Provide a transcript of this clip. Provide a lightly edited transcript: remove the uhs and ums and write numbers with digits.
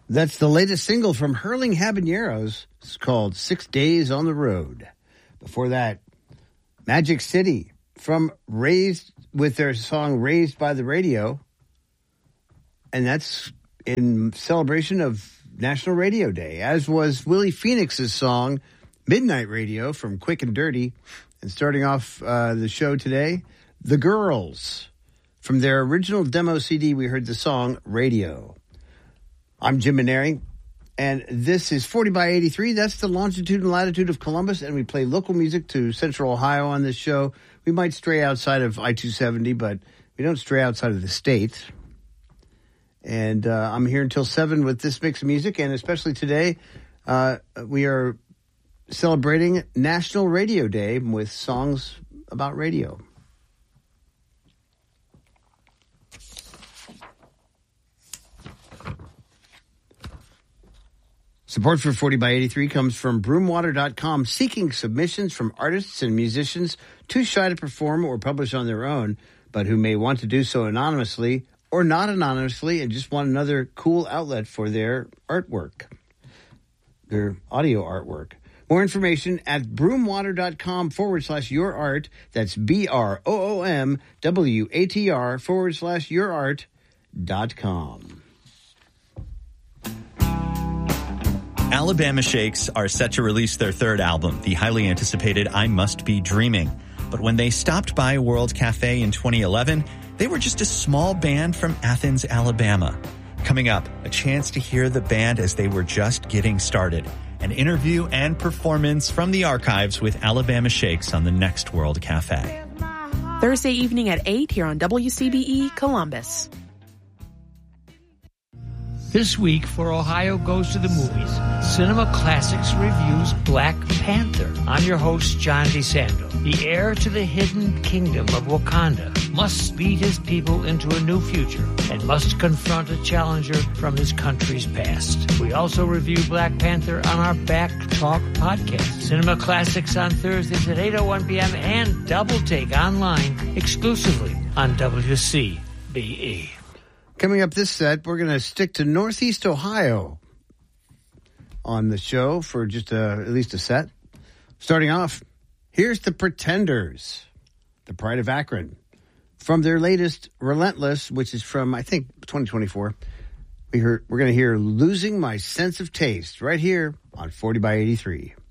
That's the latest single from Hurling Habaneros. It's called 6 Days on the Road. Before that, Magic City from Raised with their song Raised by the Radio. And that's in celebration of National Radio Day, as was Willie Phoenix's song Midnight Radio from Quick and Dirty. And starting off the show today, The Girls. From their original demo CD, we heard the song Radio. I'm Jim Maneri, and this is 40 by 83. That's the longitude and latitude of Columbus, and we play local music to Central Ohio on this show. We might stray outside of I-270, but we don't stray outside of the state. And I'm here until 7 with this mix of music, and especially today, we are celebrating National Radio Day with songs about radio. Support for 40 by 83 comes from broomwater.com, seeking submissions from artists and musicians too shy to perform or publish on their own, but who may want to do so anonymously or not anonymously and just want another cool outlet for their artwork, their audio artwork. More information at broomwater.com/yourart. That's BROOMWATR/yourart.com. Alabama Shakes are set to release their third album, the highly anticipated I Must Be Dreaming. But when they stopped by World Cafe in 2011, they were just a small band from Athens, Alabama. Coming up, a chance to hear the band as they were just getting started. An interview and performance from the archives with Alabama Shakes on the next World Cafe. Thursday evening at 8 here on WCBE Columbus. This week for Ohio Goes to the Movies, Cinema Classics reviews Black Panther. I'm your host, John DeSando. The heir to the hidden kingdom of Wakanda must speed his people into a new future and must confront a challenger from his country's past. We also review Black Panther on our Back Talk podcast. Cinema Classics on Thursdays at 8:01 p.m. and Double Take online exclusively on WCBE. Coming up this set, we're going to stick to Northeast Ohio on the show for just at least a set. Starting off, here's the Pretenders, the Pride of Akron. From their latest, Relentless, which is from, I think, 2024, we're going to hear Losing My Sense of Taste right here on 40 by 83.